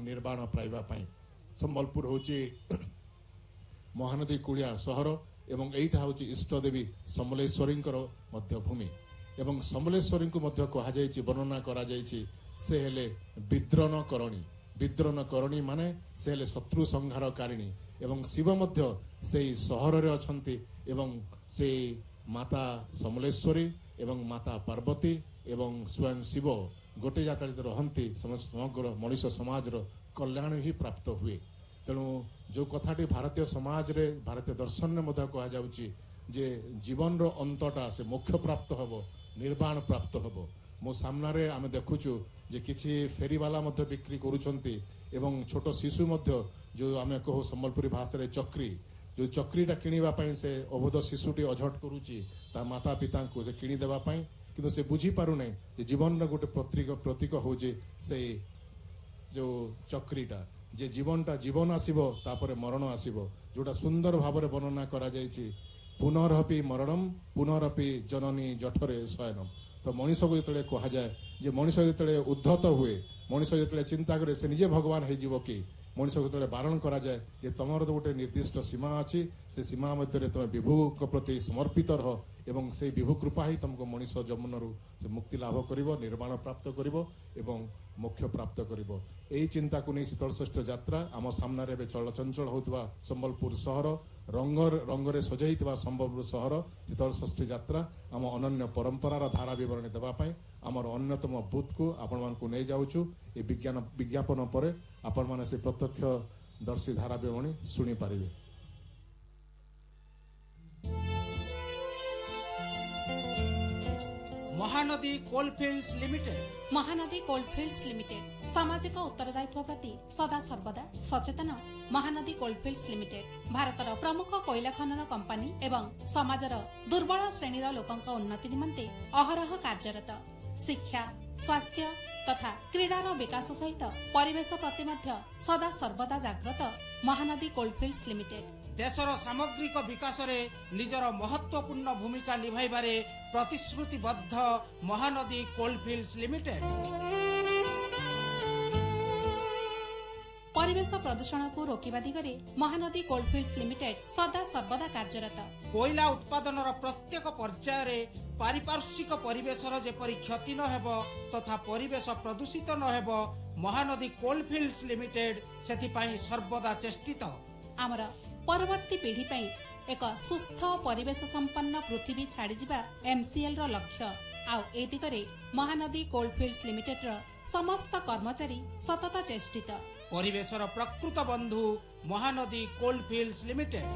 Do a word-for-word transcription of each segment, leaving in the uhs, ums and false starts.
निर्वाण पाइबा संबलपुर होची महानदी कूलिया सहर एवं एटा हूँ इष्टदेवी समलेश्वरी भूमि एवं समलेश्वरी को कह वर्णना करा से हेले विद्रोन करणी विद्रोन करणी माने से हेले शत्रु संहारकारिणी एवं शिव मध्य से सहर रे अछंती एवं से माता समलेश्वरी एवं माता पार्वती एवं स्वयं शिव गोटे जात रहती समग्र मनीष समाज कल्याण ही प्राप्त हुए। तेणु जो कथाटी भारतीय समाज रे भारतीय दर्शन में मध्य कह जाउची जे जीवन रो अंतटा से मोक्ष प्राप्त हबो निर्वाण प्राप्त हबो। मो सामना रे आमे देखुचु जे किछि फेरीवाला मध्य बिक्री करूछंती एवं छोट शिशु मध्य जो आमे कहू संबलपुरी भाषा रे चक्री जो चक्रीटा किणीबा पई से अबोध शिशुटी अझट करूची ता माता पिता को से किणी देबा पई किंतु से बुझी पारु नै जे जीवन रो गोटे प्रतीक प्रतीक होजे से जो चक्रीटा जे जीवनटा जीवन आसीबो तापरे मरण आसीबो जोटा सुंदर भाव में वर्णना करा जायछि पुनरपि मरणम पुनरपि जननी जठरे शयनम। तो मनीष को जो कह जाए जे मनीष जो उद्धत हुए मनीष जो चिंता करे से निजे भगवान हो कि मनीष को जो बारण करा जाए जे तुम तो गोटे निर्दिष्ट सीमा अच्छी से सीमा मध्य तुम विभु प्रति समर्पित रह एवं से विभु कृपा ही तुमको मनीष जमुन से मुक्ति लाभ कर निर्वाण प्राप्त कर मोक्ष प्राप्त करिबो। एही चिंता को नहीं शीतल षष्ठ यात्रा आम सामने चलचंचल होता संबलपुर सहर रंग रंगरे सजाइथिबा संबलपुर सहर शीतल षष्ठ यात्रा आम अनन्य परंपरार धारा विवरणी देवाई आमर अन्यतम बूथ को आपण मानकु नहीं जाउछु। ए विज्ञान विज्ञापन पर आपण माने से प्रत्यक्ष दर्शी धारा विवरणी सुनी पारिबे। Mahanadi coalfields limited Mahanadi coalfields limited सामाजिक उत्तरदायित्व प्रति सदा सर्वदा सचेतन। महानदी कोलफील्ड्स लिमिटेड भारतर प्रमुख कोयला खनन कंपनी एवं समाजर दुर्बल श्रेणीर लोकंक उन्नति निमंते अहरह कार्यरत। शिक्षा स्वास्थ्य तथा क्रीडार विकास सहित परिवेश प्रति मध्य सदा सर्वदा जाग्रत। महानदी कोलफील्ड्स लिमिटेड देशर सामग्रिक विकास रे निजर महत्वपूर्ण भूमिका निभाइबारे प्रतिश्रुतिबद्ध। महानदी कोलफील्ड्स लिमिटेड परिवेश प्रदूषण को रोकिबा दिगरे महानदी कोलफील्ड्स लिमिटेड सदा सर्वदा कार्यरत। कोयला उत्पादन प्रत्येक पर्याय रे पारिपार्श्विक परिवेशर जेपरि क्षति न हेबो तथा परिवेश प्रदूषित न हेबो महानदी कोलफील्ड्स लिमिटेड सेथि पई सर्वदा चेष्टित। आमर परवर्ती पीढ़ी पई एक सुस्थ परिवेश संपन्न पृथ्वी छाड़ी जिबा एमसीएल रो लक्ष्य। आउ ए दिगरे महानदी कोलफील्ड्स लिमिटेड रो समस्त कर्मचारी सतत चेष्टित। परिवेशर प्रकृत बंधु महानदी कोलफील्ड्स लिमिटेड।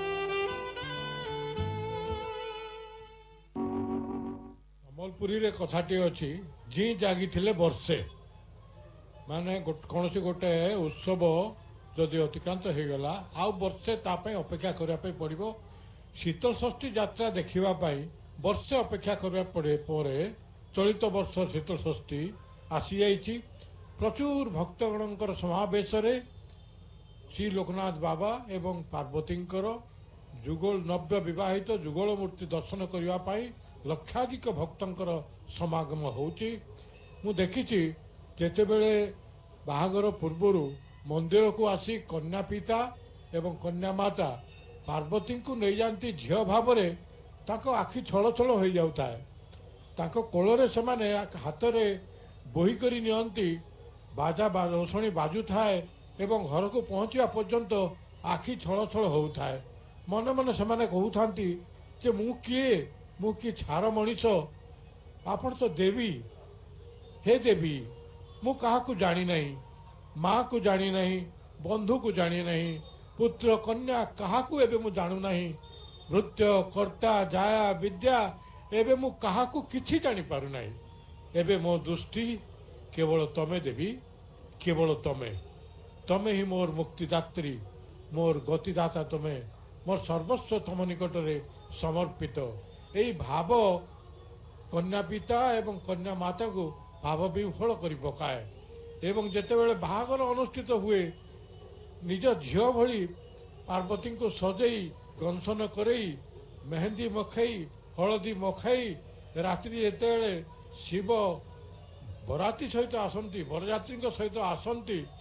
संबलपुरी रे कथाटी अछि जी जागी थिले वर्षे माने कौन गोटे उत्सव जदि अतिक्रांत हो गला आउ वर्षे तापे अपेक्षा करने पड़ो। शीतल षष्ठी यात्रा देखा वर्षे अपेक्षा करने पड़े पर चलित वर्ष शीतल षष्ठी आसी जाइछि। प्रचुर भक्तगणकर समावेश श्री लोकनाथ बाबा एवं पार्वतींकर जुगल नव्य विवाहित जुगल मूर्ति दर्शन करने लक्षाधिक भक्तंकर समागम होउछि। मु देखिछि जेतेबेले बाहागर पूर्वरु मंदिर को आसी कन्या पिता एवं कन्या माता पार्वती को नहीं जाती झील भाव ताको आखि छल छल हो जाता है। ताको कोଳରେ ସେମାନେ ହାତରେ ବୋହି କରି ନିଅନ୍ତି बाजा रोषणी बाजू थाए एवं घर को पहुँचा पर्यंत आखि छल छल होउथाए। मन मन से कहउथांती जे मु किए मु कि छार मनीष आपण तो देवी हे देवी मु काहाकू जानी नहीं माँ को जानी नहीं बंधु को जानी नहीं पुत्र कन्या काहाकू एबे मु जानू नहीं नृत्य कर्ता जाया विद्या एबे मु काहाकू किछि जानी पारु नहीं। एबे मो दृष्टि केवल तमे देवी केवल तमे तमे ही मोर मुक्तिदात्री मोर गतिदाता तमे मोर सर्वस्व तम निकट रे समर्पित। एई भाव कन्या पिता एवं कन्या माता को भाव विफल करि पकाए एवं जेतेबेले बाहागर अनुष्ठित हुए निज झियो भली पार्वती को सजई गंसन करई मेहंदी मखई हलदी मखाई रात्रि जेतेबेले शिव बराती सहित आसंती बरयात्री सहित आसंती